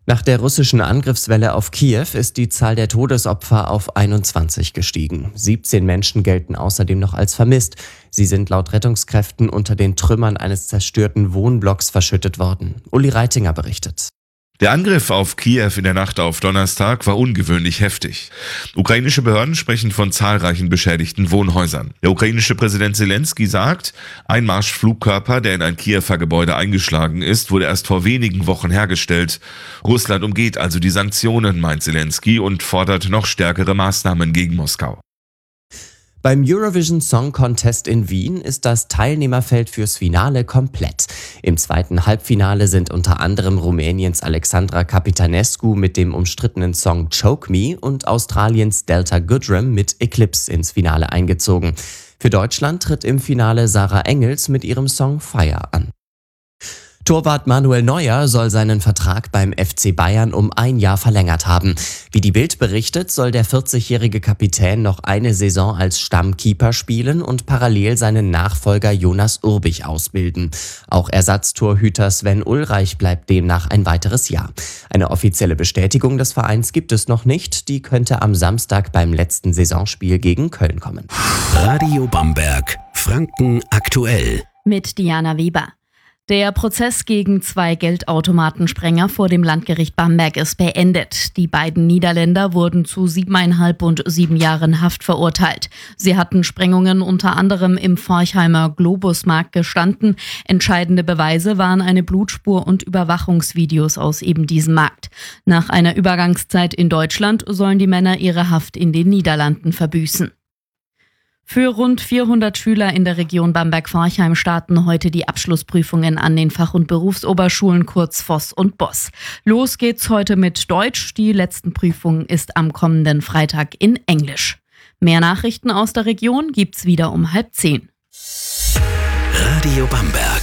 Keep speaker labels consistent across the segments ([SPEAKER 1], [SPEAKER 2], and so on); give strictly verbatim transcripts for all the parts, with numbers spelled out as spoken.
[SPEAKER 1] Nach der russischen Angriffswelle auf Kiew ist die Zahl der Todesopfer auf einundzwanzig gestiegen. siebzehn Menschen gelten außerdem noch als vermisst. Sie sind laut Rettungskräften unter den Trümmern eines zerstörten Wohnblocks verschüttet worden. Uli Reitinger berichtet.
[SPEAKER 2] Der Angriff auf Kiew in der Nacht auf Donnerstag war ungewöhnlich heftig. Ukrainische Behörden sprechen von zahlreichen beschädigten Wohnhäusern. Der ukrainische Präsident Zelensky sagt, ein Marschflugkörper, der in ein Kiewer Gebäude eingeschlagen ist, wurde erst vor wenigen Wochen hergestellt. Russland umgeht also die Sanktionen, meint Zelensky, und fordert noch stärkere Maßnahmen gegen Moskau.
[SPEAKER 1] Beim Eurovision Song Contest in Wien ist das Teilnehmerfeld fürs Finale komplett. Im zweiten Halbfinale sind unter anderem Rumäniens Alexandra Capitanescu mit dem umstrittenen Song Choke Me und Australiens Delta Goodrem mit Eclipse ins Finale eingezogen. Für Deutschland tritt im Finale Sarah Engels mit ihrem Song Fire an. Torwart Manuel Neuer soll seinen Vertrag beim F C Bayern um ein Jahr verlängert haben. Wie die Bild berichtet, soll der vierzigjährige Kapitän noch eine Saison als Stammkeeper spielen und parallel seinen Nachfolger Jonas Urbich ausbilden. Auch Ersatztorhüter Sven Ulreich bleibt demnach ein weiteres Jahr. Eine offizielle Bestätigung des Vereins gibt es noch nicht. Die könnte am Samstag beim letzten Saisonspiel gegen Köln kommen.
[SPEAKER 3] Radio Bamberg, Franken aktuell.
[SPEAKER 4] Mit Diana Weber. Der Prozess gegen zwei Geldautomatensprenger vor dem Landgericht Bamberg ist beendet. Die beiden Niederländer wurden zu siebeneinhalb und sieben Jahren Haft verurteilt. Sie hatten Sprengungen unter anderem im Forchheimer Globusmarkt gestanden. Entscheidende Beweise waren eine Blutspur und Überwachungsvideos aus eben diesem Markt. Nach einer Übergangszeit in Deutschland sollen die Männer ihre Haft in den Niederlanden verbüßen. Für rund vierhundert Schüler in der Region Bamberg-Forchheim starten heute die Abschlussprüfungen an den Fach- und Berufsoberschulen kurz Voss und Boss. Los geht's heute mit Deutsch. Die letzten Prüfung ist am kommenden Freitag in Englisch. Mehr Nachrichten aus der Region gibt's wieder um halb zehn.
[SPEAKER 3] Radio Bamberg.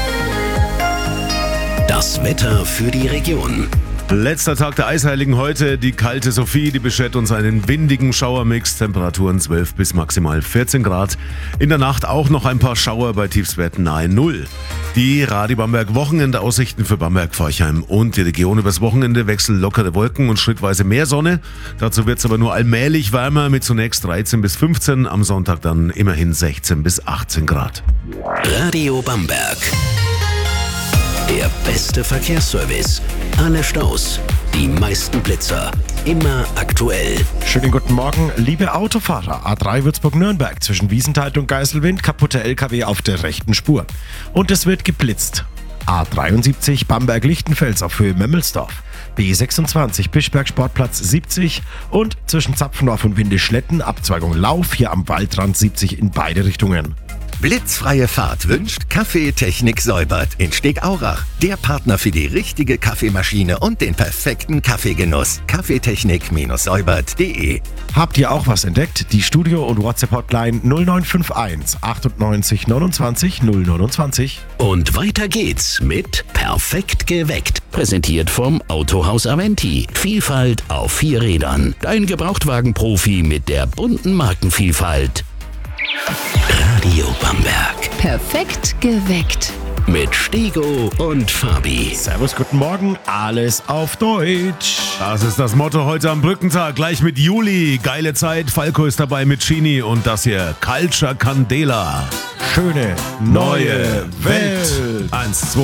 [SPEAKER 3] Das Wetter für die Region.
[SPEAKER 5] Letzter Tag der Eisheiligen heute. Die kalte Sophie, die beschert uns einen windigen Schauermix. Temperaturen zwölf bis maximal vierzehn Grad. In der Nacht auch noch ein paar Schauer bei Tiefstwerten nahe Null. Die Radio Bamberg Wochenendaussichten für Bamberg, Forchheim und die Region. Übers Wochenende wechseln lockere Wolken und schrittweise mehr Sonne. Dazu wird es aber nur allmählich wärmer mit zunächst dreizehn bis fünfzehn. Am Sonntag dann immerhin sechzehn bis achtzehn Grad.
[SPEAKER 3] Radio Bamberg. Der beste Verkehrsservice. Alle Staus, die meisten Blitzer, immer aktuell.
[SPEAKER 6] Schönen guten Morgen, liebe Autofahrer. A drei Würzburg-Nürnberg zwischen Wiesenthal und Geiselwind, kaputter L K W auf der rechten Spur. Und es wird geblitzt. A dreiundsiebzig Bamberg-Lichtenfels auf Höhe Memmelsdorf. B sechsundzwanzig Bischberg-Sportplatz siebzig und zwischen Zapfendorf und Windischletten Abzweigung Lauf hier am Waldrand siebzig in beide Richtungen.
[SPEAKER 7] Blitzfreie Fahrt wünscht Kaffeetechnik Säubert in Stegaurach. Der Partner für die richtige Kaffeemaschine und den perfekten Kaffeegenuss. kaffeetechnik Säubert punkt de.
[SPEAKER 6] Habt ihr auch was entdeckt? Die Studio- und WhatsApp-Hotline null neun fünf eins achtundneunzig neunundzwanzig null neunundzwanzig.
[SPEAKER 3] Und weiter geht's mit Perfekt geweckt. Präsentiert vom Autohaus Aventi. Vielfalt auf vier Rädern. Dein Gebrauchtwagen-Profi mit der bunten Markenvielfalt. Radio Bamberg.
[SPEAKER 8] Perfekt geweckt.
[SPEAKER 3] Mit Stego und Fabi.
[SPEAKER 6] Servus, guten Morgen, alles auf Deutsch.
[SPEAKER 5] Das ist das Motto heute am Brückentag. Gleich mit Juli. Geile Zeit. Falco ist dabei mit Chini und das hier Culture Candela.
[SPEAKER 6] Schöne neue Welt.
[SPEAKER 5] Eins, zwei.